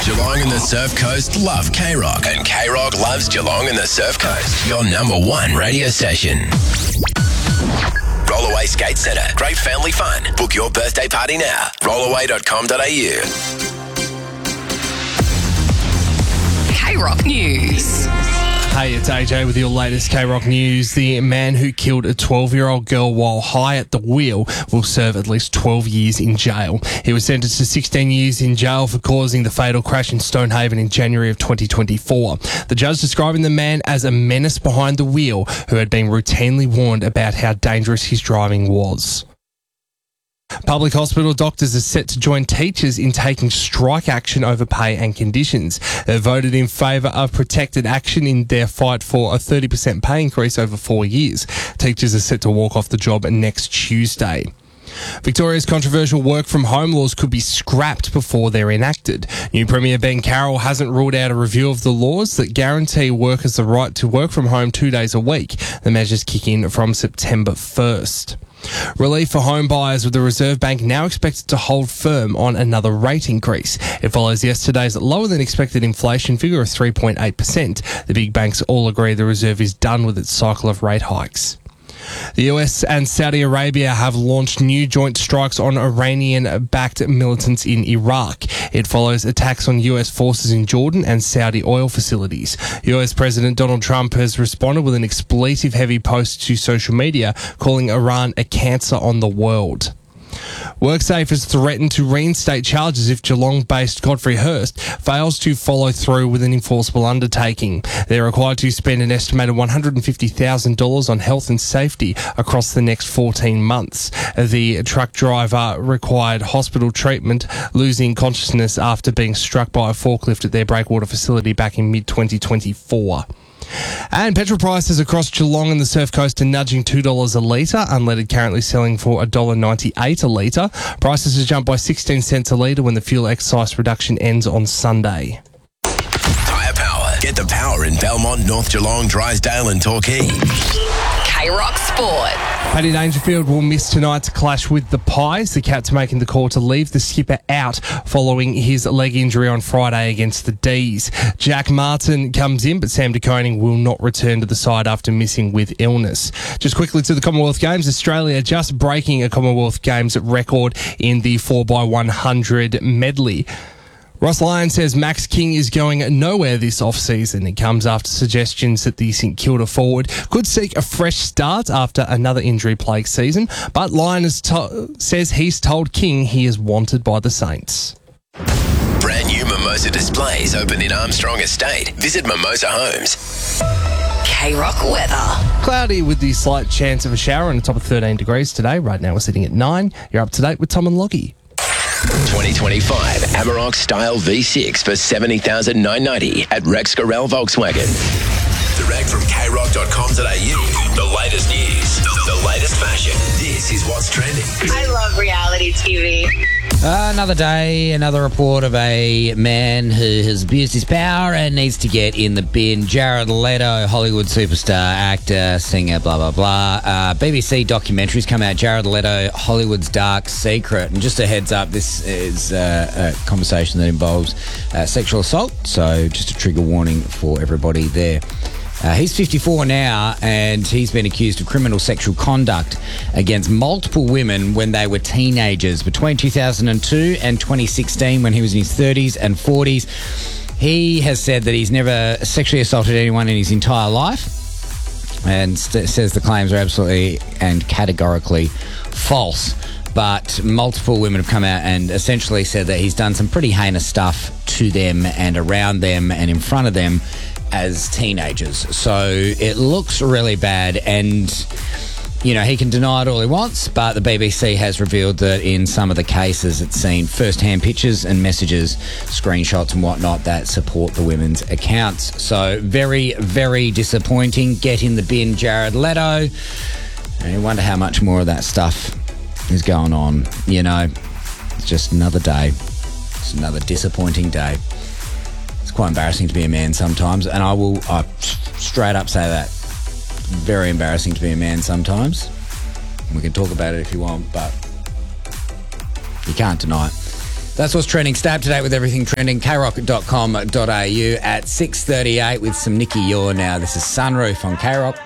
Geelong and the Surf Coast love K-Rock, and K-Rock loves Geelong and the Surf Coast. Your number one radio station. Rollaway Skate Centre. Great family fun. Book your birthday party now. Rollaway.com.au. K-Rock News. Hey, it's AJ with your latest K-Rock news. The man who killed a 12-year-old girl while high at the wheel will serve at least 12 years in jail. He was sentenced to 16 years in jail for causing the fatal crash in Stonehaven in January of 2024. The judge describing the man as a menace behind the wheel who had been routinely warned about how dangerous his driving was. Public hospital doctors are set to join teachers in taking strike action over pay and conditions. They voted in favour of protected action in their fight for a 30% pay increase over 4 years. Teachers are set to walk off the job next Tuesday. Victoria's controversial work from home laws could be scrapped before they're enacted. New Premier Ben Carroll hasn't ruled out a review of the laws that guarantee workers the right to work from home 2 days a week. The measures kick in from September 1st. Relief for home buyers, with the Reserve Bank now expected to hold firm on another rate increase. It follows yesterday's lower than expected inflation figure of 3.8%. The big banks all agree the Reserve is done with its cycle of rate hikes. The US and Saudi Arabia have launched new joint strikes on Iranian-backed militants in Iraq. It follows attacks on US forces in Jordan and Saudi oil facilities. US President Donald Trump has responded with an expletive-heavy post to social media, calling Iran a cancer on the world. WorkSafe has threatened to reinstate charges if Geelong-based Godfrey Hirst fails to follow through with an enforceable undertaking. They're required to spend an estimated $150,000 on health and safety across the next 14 months. The truck driver required hospital treatment, losing consciousness after being struck by a forklift at their Breakwater facility back in mid-2024. And petrol prices across Geelong and the Surf Coast are nudging $2 a litre. Unleaded currently selling for $1.98 a litre. Prices have jumped by 16 cents a litre when the fuel excise reduction ends on Sunday. Tyre Power. Get the power in Belmont, North Geelong, Drysdale and Torquay. K-Rock Sport. Paddy Dangerfield will miss tonight's clash with the Pies. The Cats making the call to leave the skipper out following his leg injury on Friday against the D's. Jack Martin comes in, but Sam de Koning will not return to the side after missing with illness. Just quickly to the Commonwealth Games. Australia just breaking a Commonwealth Games record in the 4x100 medley. Ross Lyon says Max King is going nowhere this off-season. It comes after suggestions that the St Kilda forward could seek a fresh start after another injury-plagued season, but Lyon says he's told King he is wanted by the Saints. Brand new Mimosa displays open in Armstrong Estate. Visit Mimosa Homes. K-Rock weather. Cloudy with the slight chance of a shower and a top of 13 degrees today. Right now we're sitting at 9. You're up to date with Tom and Loggy. 2025 Amarok Style V6 for $70,990 at Rex Gorell Volkswagen. Direct from krock.com.au. The latest news, the latest fashion. This is what's trending. I love reality TV. Another day, another report of a man who has abused his power and needs to get in the bin. Jared Leto, Hollywood superstar, actor, singer, blah, blah, blah. BBC documentaries come out, Jared Leto, Hollywood's Dark Secret. And just a heads up, this is a conversation that involves sexual assault, so just a trigger warning for everybody there. He's 54 now, and he's been accused of criminal sexual conduct against multiple women when they were teenagers, between 2002 and 2016, when he was in his 30s and 40s. He has said that he's never sexually assaulted anyone in his entire life, and says the claims are absolutely and categorically false. But multiple women have come out and essentially said that he's done some pretty heinous stuff to them and around them and in front of them as teenagers. So it looks really bad, and you know, he can deny it all he wants, but the BBC has revealed that in some of the cases it's seen first-hand pictures and messages, screenshots and whatnot that support the women's accounts. So very, very disappointing. Get in the bin, Jared Leto. And you wonder how much more of that stuff is going on. You know, it's just another day. It's another disappointing day. It's quite embarrassing to be a man sometimes, and I straight up say that. Very embarrassing to be a man sometimes. We can talk about it if you want, but you can't deny it. That's what's trending. Stay up to date with everything trending. krock.com.au at 6:38 with some Nicky Yor now. This is Sunroof on K-Rock.